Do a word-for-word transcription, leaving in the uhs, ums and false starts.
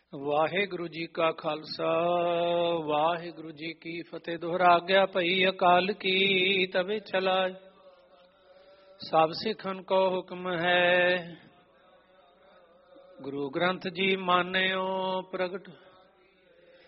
ਵਾਹਿਗੁਰੂ ਜੀ ਕਾ ਖਾਲਸਾ ਵਾਹਿਗੁਰੂ ਜੀ ਕੀ ਫਤਿਹ। ਦੁਹਰਾ ਆਗਿਆ ਭਈ ਅਕਾਲ ਕੀ ਤਵੇ ਚਲਾਇ, ਸਭ ਸਿੱਖਨ ਕੋ ਹੁਕਮ ਹੈ। ਗੁਰੂ ਗ੍ਰੰਥ ਜੀ ਮਾਨਿਓ ਪ੍ਰਗਟ